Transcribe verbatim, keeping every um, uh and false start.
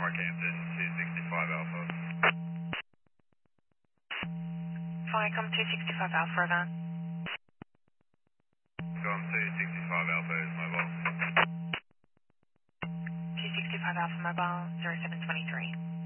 Rockhampton, two sixty-five Alpha. Flycom two sixty-five Alpha, Rover. Com two sixty-five Alpha is mobile. two sixty-five Alpha Mobile, zero seven two three.